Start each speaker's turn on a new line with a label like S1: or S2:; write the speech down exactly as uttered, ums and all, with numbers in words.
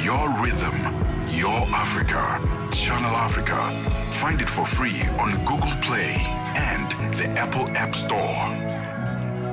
S1: Your rhythm, your Africa. Channel Africa. Find it for free on Google Play and the Apple App Store.